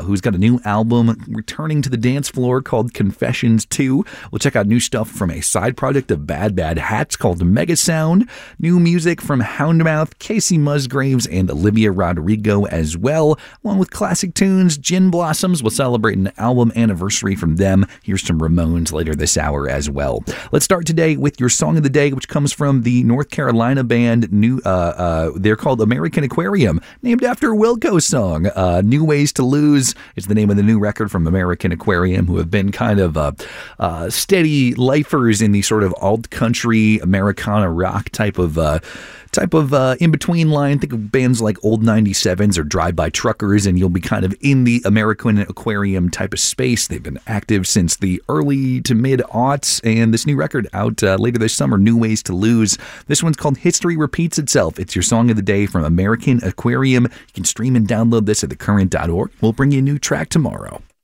who's got a new album returning to the dance floor called Confessions 2. We'll check out new stuff from a side project of Bad Bad Hats called Mega Sound. New music from Houndmouth, Casey Musgraves, and Olivia Rodrigo as well. Along with classic tunes, Gin Blossoms will celebrate an album anniversary from them. Here's some Ramones later this hour as well. Let's start today with your song of the day, which comes from the North Carolina band they're called American Aquarium, named after a Wilco song. New Ways to Lose is the name of the new record from American Aquarium, who have been kind of steady lifers in the sort of alt-country Americana rock type of in-between line. Think of bands like Old 97s or Drive-By Truckers, and you'll be kind of in the American Aquarium type of space. They've been active since the early to mid-aughts, and this new record out later this summer, New Ways to Lose. This one's called History Repeats Itself. It's your song of the day from American Aquarium. You can stream and download this at thecurrent.org. We'll bring you a new track tomorrow.